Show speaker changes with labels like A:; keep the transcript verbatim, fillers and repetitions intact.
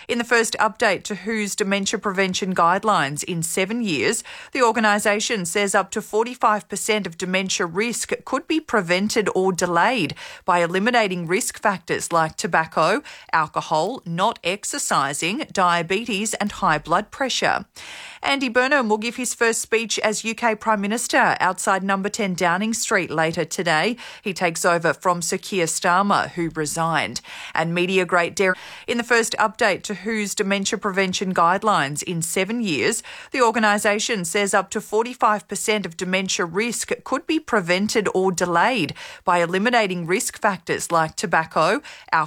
A: In the first update to W H O's dementia prevention guidelines in seven years, the organisation says up to forty-five percent of dementia risk could be prevented or delayed by eliminating risk factors like tobacco, alcohol, not exercising, diabetes and high blood pressure. Andy Burnham will give his first speech as U K Prime Minister outside number ten Downing Street later today. He takes over from Sir Keir Starmer, who resigned. And media great Derek. In the first update to W H O's dementia prevention guidelines in seven years, the organisation says up to forty-five percent of dementia risk could be prevented or delayed by eliminating risk factors like tobacco, alcohol,